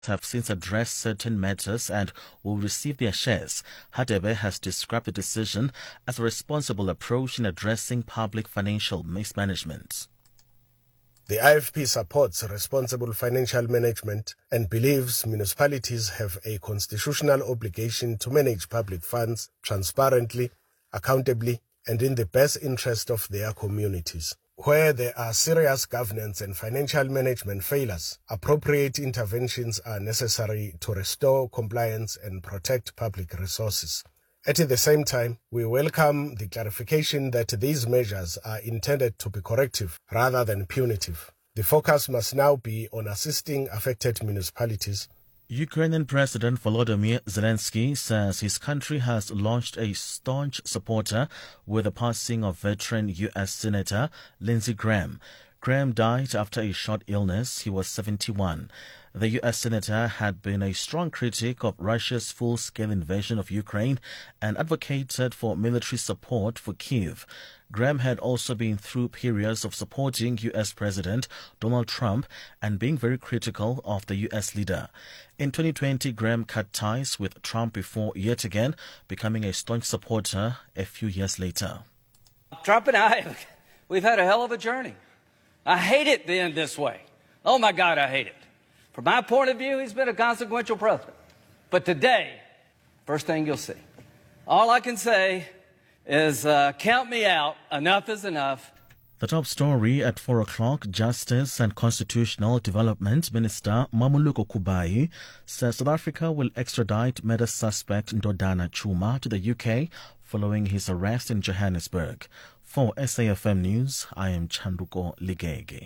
have since addressed certain matters and will receive their shares. Hadebe has described the decision as a responsible approach in addressing public financial mismanagement. The IFP supports responsible financial management and believes municipalities have a constitutional obligation to manage public funds transparently, accountably, and in the best interest of their communities. Where there are serious governance and financial management failures, appropriate interventions are necessary to restore compliance and protect public resources. At the same time, we welcome the clarification that these measures are intended to be corrective rather than punitive. The focus must now be on assisting affected municipalities. Ukrainian President Volodymyr Zelensky says his country has launched a staunch supporter with the passing of veteran U.S. Senator Lindsey Graham. Graham died after a short illness. He was 71. The U.S. Senator had been a strong critic of Russia's full-scale invasion of Ukraine and advocated for military support for Kyiv. Graham had also been through periods of supporting U.S. President Donald Trump and being very critical of the U.S. leader. In 2020, Graham cut ties with Trump before yet again becoming a staunch supporter a few years later. Trump and I, we've had a hell of a journey. I hate it being this way. Oh my God, I hate it. From my point of view, he's been a consequential president. But today, first thing you'll see, all I can say is count me out. Enough is enough. The top story at 4 o'clock, Justice and Constitutional Development Minister Mamuluko Kubayi says South Africa will extradite murder suspect Ndodana Chuma to the UK following his arrest in Johannesburg. For SAFM News, I am Chanduko Ligege.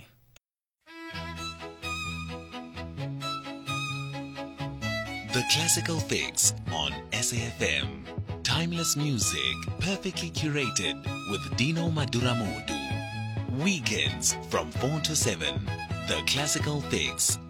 The Classical Fix on SAFM. Timeless music, perfectly curated with Dino Maduramodu. Weekends from 4 to 7. The Classical Fix